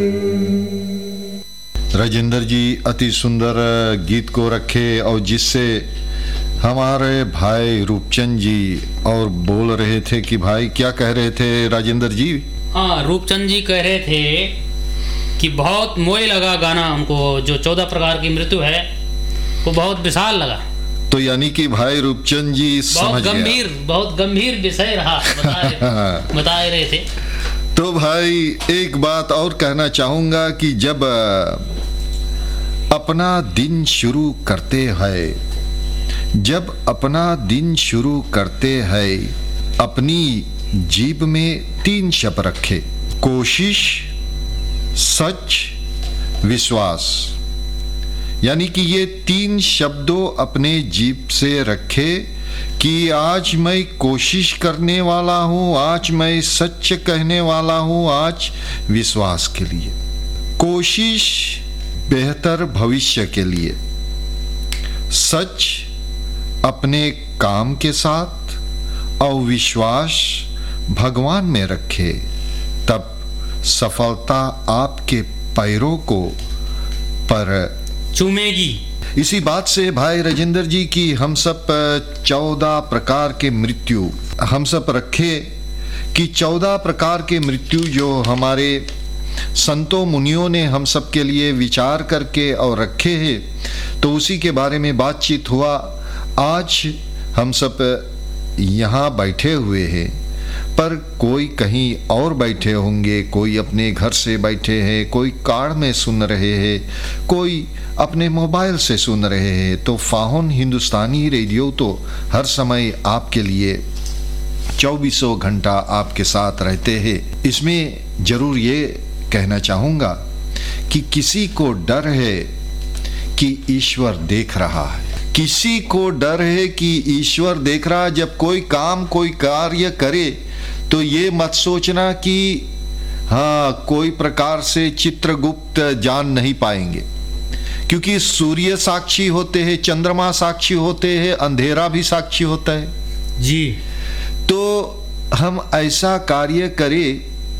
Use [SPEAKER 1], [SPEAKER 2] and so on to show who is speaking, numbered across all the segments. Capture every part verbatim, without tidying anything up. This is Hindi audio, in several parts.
[SPEAKER 1] राजेंद्र जी अति सुंदर गीत को रखे और जिससे हमारे भाई रूपचंद जी और बोल रहे थे कि भाई क्या कह रहे थे राजेंद्र जी?
[SPEAKER 2] हाँ, रूपचंद जी कह रहे थे कि बहुत मोय लगा गाना हमको, जो चौदह प्रकार की मृत्यु है वो बहुत विशाल लगा।
[SPEAKER 1] तो यानी कि भाई रूपचंद जी समझ गया,
[SPEAKER 2] गंभीर बहुत गंभीर विषय रहा, बता रहे, बता रहे थे।
[SPEAKER 1] तो भाई एक बात और कहना चाहूंगा कि जब अपना दिन शुरू करते हैं जब अपना दिन शुरू करते हैं अपनी जीभ में तीन शब्द रखे, कोशिश, सच, विश्वास। यानी कि ये तीन शब्दों अपने जीभ से रखे कि आज मैं कोशिश करने वाला हूं, आज मैं सच कहने वाला हूं, आज विश्वास के लिए। कोशिश बेहतर भविष्य के लिए, सच अपने काम के साथ और विश्वास भगवान में रखे, तब सफलता आपके पैरों को पर
[SPEAKER 2] चूमेगी।
[SPEAKER 1] इसी बात से भाई राजेंद्र जी की हम सब चौदह प्रकार के मृत्यु हम सब रखे कि चौदह प्रकार के मृत्यु जो हमारे संतों मुनियों ने हम सब के लिए विचार करके और रखे हैं, तो उसी के बारे में बातचीत हुआ। आज हम सब यहाँ बैठे हुए हैं, पर कोई कहीं और बैठे होंगे, कोई अपने घर से बैठे हैं, कोई कार में सुन रहे हैं, कोई अपने मोबाइल से सुन रहे हैं। तो फाहुन हिंदुस्तानी रेडियो तो हर समय आपके लिए चौबीसों घंटा आपके साथ रहते हैं। इसमें जरूर ये कहना चाहूँगा कि किसी को डर है कि ईश्वर देख रहा है, किसी को डर है कि ईश्वर देख रहा है। जब कोई काम कोई कार्य करे तो ये मत सोचना कि हाँ कोई प्रकार से चित्रगुप्त जान नहीं पाएंगे, क्योंकि सूर्य साक्षी होते हैं, चंद्रमा साक्षी होते हैं, अंधेरा भी साक्षी होता है
[SPEAKER 2] जी।
[SPEAKER 1] तो हम ऐसा कार्य करें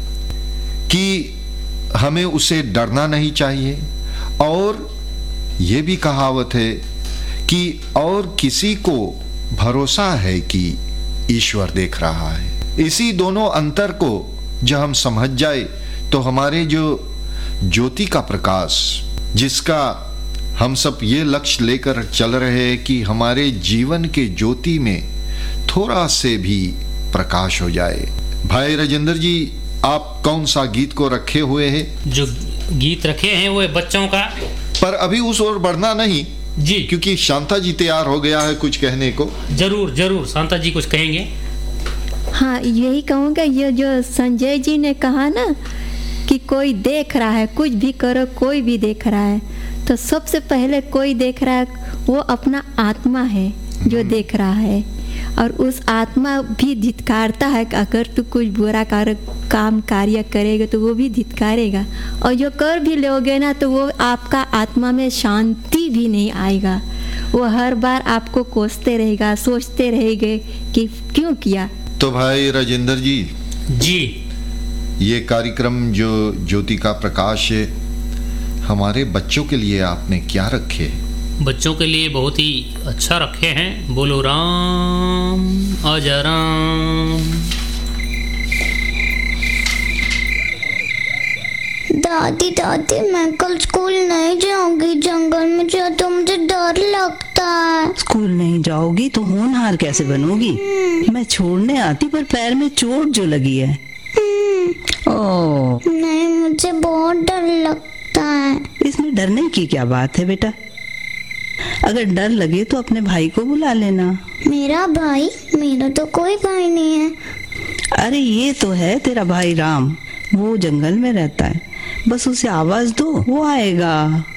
[SPEAKER 1] कि हमें उसे डरना नहीं चाहिए। और ये भी कहावत है कि और किसी को भरोसा है कि ईश्वर देख रहा है। इसी दोनों अंतर को जब हम समझ जाए तो हमारे जो ज्योति का प्रकाश, जिसका हम सब ये लक्ष्य लेकर चल रहे हैं कि हमारे जीवन के ज्योति में थोड़ा से भी प्रकाश हो जाए। भाई राजेंद्र जी, आप कौन सा गीत को रखे हुए हैं?
[SPEAKER 2] जो गीत रखे हैं वो है बच्चों का,
[SPEAKER 1] पर अभी उस ओर बढ़ना नहीं
[SPEAKER 2] जी,
[SPEAKER 1] क्योंकि शांता जी तैयार हो गया है कुछ कहने को।
[SPEAKER 2] जरूर जरूर शांता जी कुछ कहेंगे।
[SPEAKER 3] हाँ, यही कहूँगा, ये जो संजय जी ने कहा ना कि कोई देख रहा है, कुछ भी करो कोई भी देख रहा है, तो सबसे पहले कोई देख रहा है वो अपना आत्मा है जो देख रहा है। और उस आत्मा भी धिक्कारता है कि अगर तू कुछ बुरा कार्य काम कार्य करेगा तो वो भी धिक्कारेगा, और जो कर भी लोगे ना तो वो आपका आत्मा में शांति भी नहीं आएगा। वो हर बार आपको कोसते रहेगा, सोचते रहेंगे कि क्यों किया।
[SPEAKER 1] तो भाई राजेंद्र जी
[SPEAKER 2] जी,
[SPEAKER 1] ये कार्यक्रम जो ज्योति का प्रकाश है, हमारे बच्चों के लिए आपने क्या रखे?
[SPEAKER 2] बच्चों के लिए बहुत ही अच्छा रखे हैं। बोलो राम अजय राम।
[SPEAKER 4] दादी दादी मैं कल स्कूल नहीं जाऊंगी, जंगल में जा तो मुझे डर लगता है।
[SPEAKER 5] स्कूल नहीं जाओगी तो होनहार कैसे बनोगी? मैं छोड़ने आती पर पैर में चोट जो लगी है। ओह
[SPEAKER 4] नहीं, मुझे बहुत डर लगता है।
[SPEAKER 5] इसमें डरने की क्या बात है बेटा? अगर डर लगे तो अपने भाई को बुला लेना।
[SPEAKER 4] मेरा भाई? मेरा तो कोई भाई नहीं है।
[SPEAKER 5] अरे ये तो है तेरा भाई राम, वो जंगल में रहता है, बस उसे आवाज दो वो आएगा।